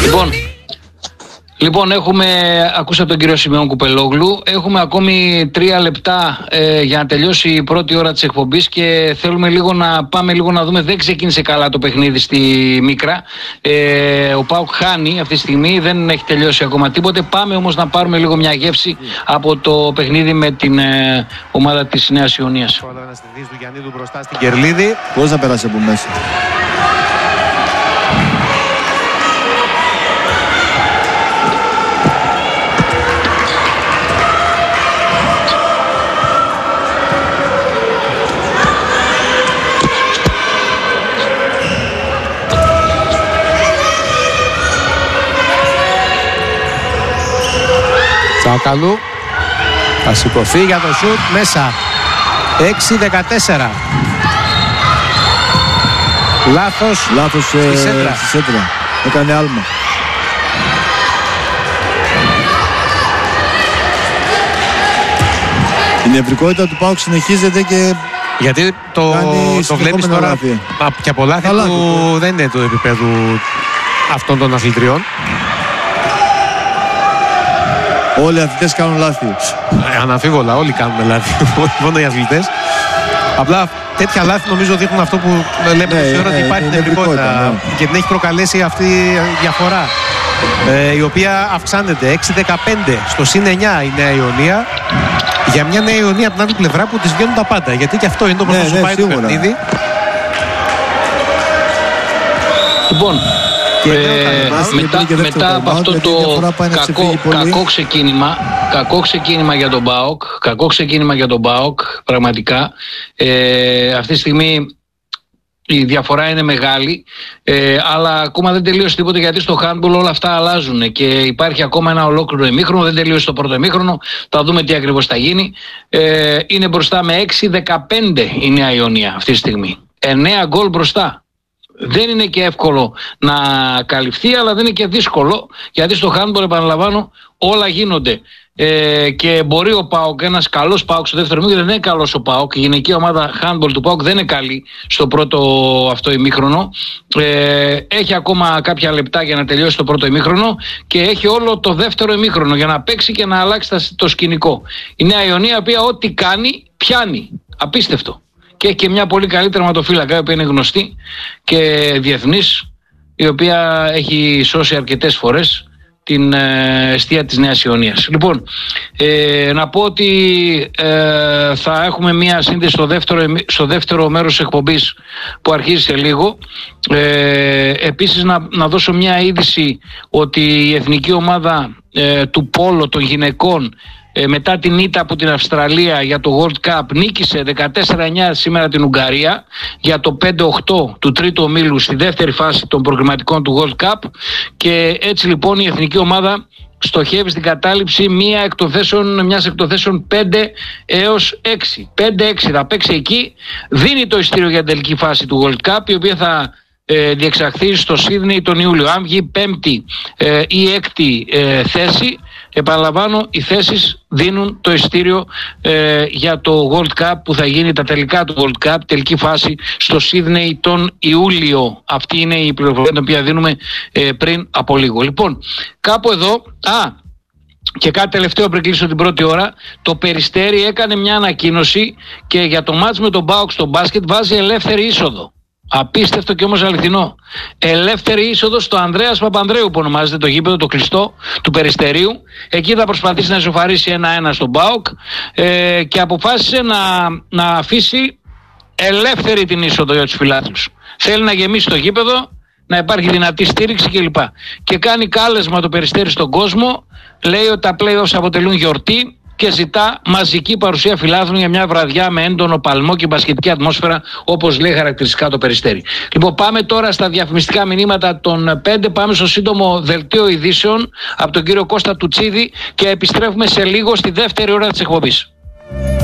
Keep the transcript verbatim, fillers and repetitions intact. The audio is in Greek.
Λοιπόν, λοιπόν, έχουμε ακούσει από τον κύριο Σιμεών Κουπελόγλου. Έχουμε ακόμη τρία λεπτά ε, για να τελειώσει η πρώτη ώρα της εκπομπής και θέλουμε λίγο να πάμε λίγο να δούμε. Δεν ξεκίνησε καλά το παιχνίδι στη Μίκρα. Ε, ο ΠΑΟΚ χάνει αυτή τη στιγμή, δεν έχει τελειώσει ακόμα τίποτε. Πάμε όμως να πάρουμε λίγο μια γεύση από το παιχνίδι με την ε, ομάδα της Νέας Ιωνίας. Του Γιαννίδου μπροστά στην Κερλίδη. Πώς θα περάσει από μέσα. Τσάκαλου θα σηκωθεί για το σουτ μέσα. έξι δεκατέσσερα. Λάθος. Λάθος στη ε, σέντρα. σέντρα. Έκανε άλμα. Η νευρικότητα του ΠΑΟΚ συνεχίζεται και γιατί το, το βλέπεις τώρα λάθη. Και από λάθη που λάθη. Δεν είναι του επίπεδου αυτών των αθλητριών. Όλοι οι αθλητές κάνουν λάθη. Ε, αναμφίβολα, όλοι κάνουν λάθη. Μόνο οι αθλητές. Απλά τέτοια λάθη νομίζω δείχνουν αυτό που λέμε ναι, ώρα ναι, ότι υπάρχει νευρικότητα ναι. Και την έχει προκαλέσει αυτή η διαφορά. Ε, η οποία αυξάνεται. έξι δεκαπέντε στο συν εννιά η Νέα Ιωνία. Για μια Νέα Ιωνία από την άλλη πλευρά που της βγαίνουν τα πάντα. Γιατί και αυτό είναι το πώς ναι, ναι, πάει το παιχνίδι. Λοιπόν, Ε, μετά, μετά από αυτό το κακό, κακό ξεκίνημα κακό ξεκίνημα για τον ΠΑΟΚ κακό ξεκίνημα για τον ΠΑΟΚ πραγματικά ε, αυτή τη στιγμή η διαφορά είναι μεγάλη, ε, αλλά ακόμα δεν τελείωσε τίποτα γιατί στο handball όλα αυτά αλλάζουν και υπάρχει ακόμα ένα ολόκληρο ημίχρονο, δεν τελείωσε το πρώτο ημίχρονο, θα δούμε τι ακριβώς θα γίνει. Ε, είναι μπροστά με έξι δεκαπέντε η Νέα Ιωνία αυτή τη στιγμή, εννέα γκολ μπροστά. Δεν είναι και εύκολο να καλυφθεί, αλλά δεν είναι και δύσκολο, γιατί στο handball, επαναλαμβάνω, όλα γίνονται. Ε, και μπορεί ο ΠΑΟΚ, ένας καλός ΠΑΟΚ στο δεύτερο ημίχρονο, δεν είναι καλός ο ΠΑΟΚ. Η γυναική ομάδα handball του ΠΑΟΚ δεν είναι καλή στο πρώτο αυτό ημίχρονο. Ε, έχει ακόμα κάποια λεπτά για να τελειώσει το πρώτο ημίχρονο και έχει όλο το δεύτερο ημίχρονο για να παίξει και να αλλάξει το σκηνικό. Η Νέα Ιωνία, η οποία ό,τι κάνει, πιάνει. Απίστευτο. Και έχει και μια πολύ καλή τερματοφύλακα, η οποία είναι γνωστή και διεθνής, η οποία έχει σώσει αρκετές φορές την ε, εστία της Νέας Ιωνίας. Λοιπόν, ε, να πω ότι ε, θα έχουμε μια σύνδεση στο δεύτερο, στο δεύτερο μέρος της εκπομπής που αρχίζει σε λίγο. Ε, επίσης να, να δώσω μια είδηση ότι η εθνική ομάδα ε, του πόλο των γυναικών Ε, μετά την ήττα από την Αυστραλία για το World Cup νίκησε δεκατέσσερα εννιά σήμερα την Ουγγαρία για το πέντε οκτώ του τρίτου ομίλου στη δεύτερη φάση των προκριματικών του World Cup και έτσι λοιπόν η εθνική ομάδα στοχεύει στην κατάληψη μια εκ μιας εκ των θέσεων πέντε έως έξι. πέντε έξι θα παίξει εκεί, δίνει το ειστήριο για την τελική φάση του World Cup, η οποία θα ε, διεξαχθεί στο Σίδνεϊ τον Ιούλιο. Αν βγει πέμπτη ε, ή έκτη ε, θέση, επαναλαμβάνω, οι θέσεις δίνουν το ειστήριο ε, για το World Cup που θα γίνει τα τελικά του World Cup, τελική φάση στο Σίδνεϊ τον Ιούλιο. Αυτή είναι η πληροφορία την οποία δίνουμε ε, πριν από λίγο. Λοιπόν, κάπου εδώ, α, και κάτι τελευταίο πριν κλείσω την πρώτη ώρα, το Περιστέρι έκανε μια ανακοίνωση και για το μάτς με τον ΠΑΟΚ στο μπάσκετ βάζει ελεύθερη είσοδο. Απίστευτο και όμως αληθινό. Ελεύθερη είσοδο στο Ανδρέας Παπανδρέου που ονομάζεται το γήπεδο, το κλειστό του Περιστερίου. Εκεί θα προσπαθήσει να ισοφαρίσει ένα ένα στον ΠΑΟΚ ε, και αποφάσισε να, να αφήσει ελεύθερη την είσοδο για τους φιλάθλους. Θέλει να γεμίσει το γήπεδο, να υπάρχει δυνατή στήριξη κλπ. Και κάνει κάλεσμα το Περιστέρι στον κόσμο, λέει ότι τα play-offs αποτελούν γιορτή και ζητά μαζική παρουσία φιλάθλων για μια βραδιά με έντονο παλμό και μπασκετική ατμόσφαιρα, όπως λέει χαρακτηριστικά το Περιστέρι. Λοιπόν, πάμε τώρα στα διαφημιστικά μηνύματα των πέντε. Πάμε στο σύντομο δελτίο ειδήσεων από τον κύριο Κώστα Τουτσίδη και επιστρέφουμε σε λίγο στη δεύτερη ώρα της εκπομπής.